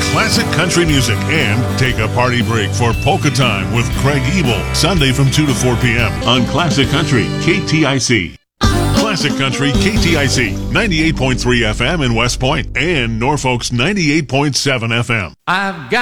classic country music, and take a party break for Polka Time with Craig Ebel, Sunday from 2 to 4 p.m. on Classic Country, KTIC. Classic Country, KTIC, 98.3 FM in West Point and Norfolk's 98.7 FM. I've got